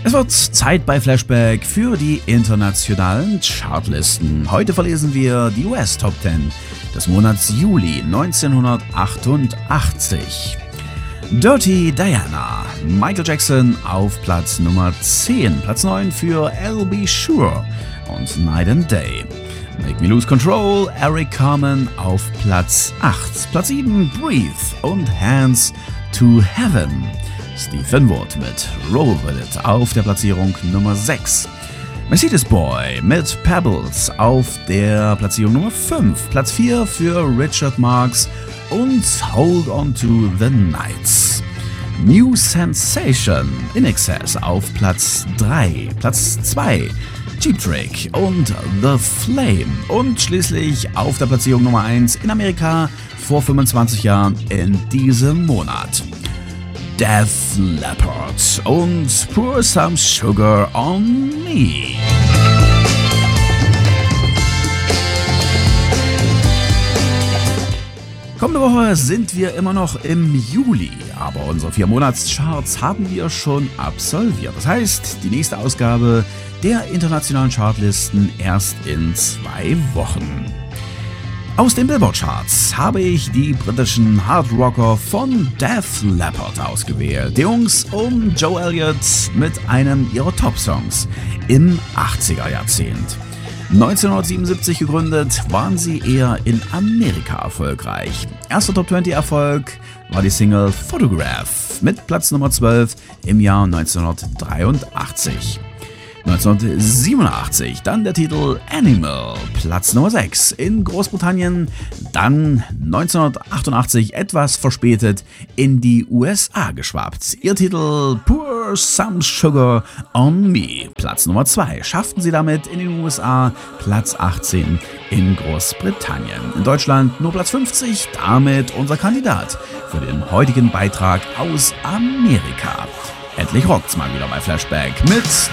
Es wird Zeit bei Flashback für die internationalen Chartlisten. Heute verlesen wir die US Top 10 des Monats Juli 1988. Dirty Diana, Michael Jackson auf Platz Nummer 10, Platz 9 für L.B. Sure und Night and Day. Make Me Lose Control, Eric Carmen auf Platz 8, Platz 7 Breathe und Hands to Heaven. Steve Winwood mit Roll With It auf der Platzierung Nummer 6. Mercedes Boy mit Pebbles auf der Platzierung Nummer 5. Platz 4 für Richard Marx und Hold On To The Nights. New Sensation In Excess auf Platz 3. Platz 2 Cheap Trick und The Flame. Und schließlich auf der Platzierung Nummer 1 in Amerika vor 25 Jahren in diesem Monat. Def Leppard und Pour Some Sugar on Me. Kommende Woche sind wir immer noch im Juli, aber unsere 4-Monats-Charts haben wir schon absolviert. Das heißt, die nächste Ausgabe der internationalen Chartlisten erst in 2 Wochen. Aus den Billboard-Charts habe ich die britischen Hardrocker von Def Leppard ausgewählt. Die Jungs um Joe Elliott mit einem ihrer Top-Songs im 80er-Jahrzehnt. 1977 gegründet, waren sie eher in Amerika erfolgreich. Erster Top-20-Erfolg war die Single Photograph mit Platz Nummer 12 im Jahr 1983. 1987 dann der Titel Animal, Platz Nummer 6 in Großbritannien, dann 1988 etwas verspätet in die USA geschwappt. Ihr Titel Pour Some Sugar on Me, Platz Nummer 2, schafften sie damit in den USA, Platz 18 in Großbritannien. In Deutschland nur Platz 50, damit unser Kandidat für den heutigen Beitrag aus Amerika. Endlich rockt's mal wieder bei Flashback mit